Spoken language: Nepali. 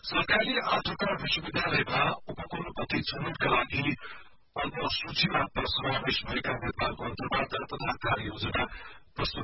सरकारी आठवटा विश्वविद्यालयमा उपकुलपति छनौटका लागि अनुसूचीमा समावेश भएका उम्मेद्वारको अन्तर्वार्ता तथा कार्ययोजना प्रस्तुत